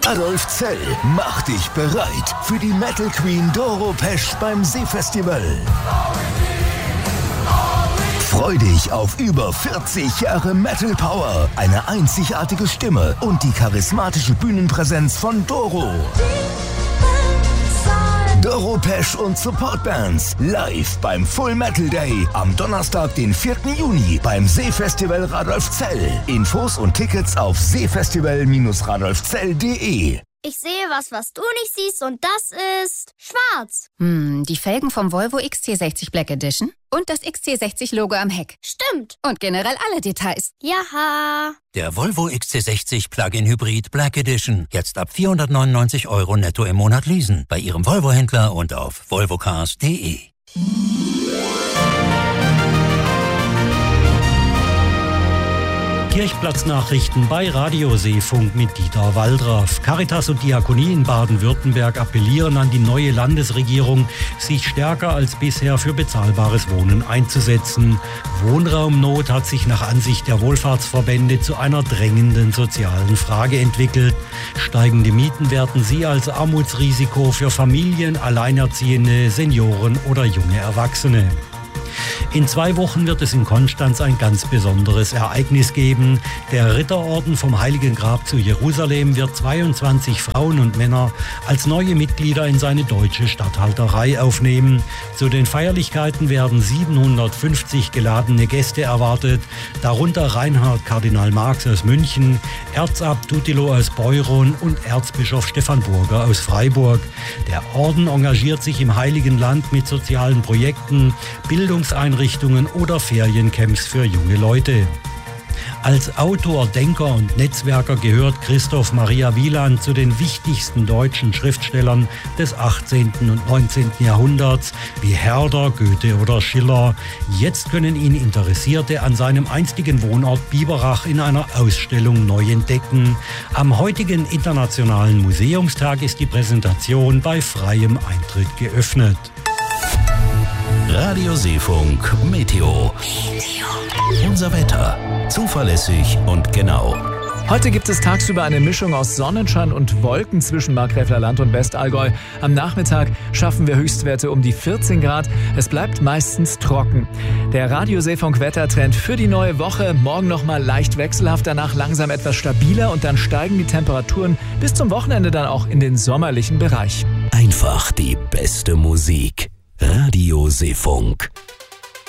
Adolf Zell macht dich bereit für die Metal Queen Doro Pesch beim Seefestival. Freu dich auf über 40 Jahre Metal Power, eine einzigartige Stimme und die charismatische Bühnenpräsenz von Doro. Doro Pesch und Supportbands live beim Full Metal Day am Donnerstag, den 4. Juni beim Seefestival Radolfzell. Infos und Tickets auf seefestival-radolfzell.de. Ich sehe was du nicht siehst, und das ist schwarz. Die Felgen vom Volvo XC60 Black Edition und das XC60-Logo am Heck. Stimmt. Und generell alle Details. Jaha. Der Volvo XC60 Plug-in Hybrid Black Edition. Jetzt ab 499 € netto im Monat leasen. Bei Ihrem Volvo-Händler und auf volvocars.de. Kirchplatznachrichten bei Radio Seefunk mit Dieter Waldraff. Caritas und Diakonie in Baden-Württemberg appellieren an die neue Landesregierung, sich stärker als bisher für bezahlbares Wohnen einzusetzen. Wohnraumnot hat sich nach Ansicht der Wohlfahrtsverbände zu einer drängenden sozialen Frage entwickelt. Steigende Mieten werten sie als Armutsrisiko für Familien, Alleinerziehende, Senioren oder junge Erwachsene. In 2 Wochen wird es in Konstanz ein ganz besonderes Ereignis geben. Der Ritterorden vom Heiligen Grab zu Jerusalem wird 22 Frauen und Männer als neue Mitglieder in seine deutsche Statthalterei aufnehmen. Zu den Feierlichkeiten werden 750 geladene Gäste erwartet, darunter Reinhard Kardinal Marx aus München, Erzabt Tutilo aus Beuron und Erzbischof Stefan Burger aus Freiburg. Der Orden engagiert sich im Heiligen Land mit sozialen Projekten, Bildungseinrichtungen oder Feriencamps für junge Leute. Als Autor, Denker und Netzwerker gehört Christoph Maria Wieland zu den wichtigsten deutschen Schriftstellern des 18. und 19. Jahrhunderts, wie Herder, Goethe oder Schiller. Jetzt können ihn Interessierte an seinem einstigen Wohnort Biberach in einer Ausstellung neu entdecken. Am heutigen Internationalen Museumstag ist die Präsentation bei freiem Eintritt geöffnet. Radio Seefunk Meteo. Unser Wetter. Zuverlässig und genau. Heute gibt es tagsüber eine Mischung aus Sonnenschein und Wolken zwischen Markgräfler Land und Westallgäu. Am Nachmittag schaffen wir Höchstwerte um die 14 Grad. Es bleibt meistens trocken. Der Radio Seefunk Wettertrend für die neue Woche. Morgen nochmal leicht wechselhaft, danach langsam etwas stabiler und dann steigen die Temperaturen bis zum Wochenende dann auch in den sommerlichen Bereich. Einfach die beste Musik. Radio Seefunk.